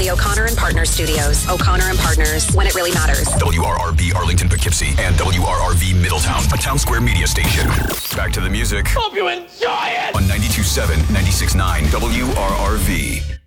the O'Connor and Partners studios. O'Connor and Partners, when it really matters. WRRB Arlington Poughkeepsie and WRRV Middletown, a Town Square media station. Back to the music. Hope you enjoy it! On 92.7, 96.9 WRRV.